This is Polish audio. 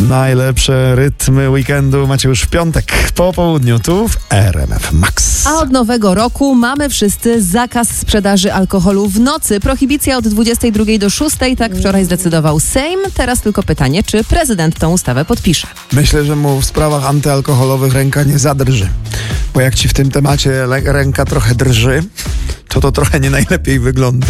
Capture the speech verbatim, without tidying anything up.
Najlepsze rytmy weekendu macie już w piątek po południu tu w R M F Max. A od nowego roku mamy wszyscy zakaz sprzedaży alkoholu w nocy. Prohibicja od dwudziestej drugiej do szóstej, tak wczoraj zdecydował Sejm. Teraz tylko pytanie, czy prezydent tą ustawę podpisze. Myślę, że mu w sprawach antyalkoholowych ręka nie zadrży. Bo jak ci w tym temacie le- ręka trochę drży, to to trochę nie najlepiej wygląda.